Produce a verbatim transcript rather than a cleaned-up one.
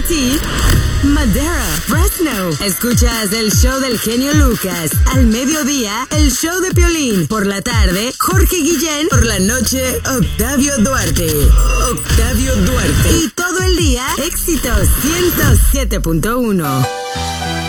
Manatí, Madera, Fresno. Escuchas el show del genio Lucas. Al mediodía, el show de Piolín. Por la tarde, Jorge Guillén. Por la noche, Octavio Duarte. Octavio Duarte. Y todo el día, éxitos ciento siete punto uno.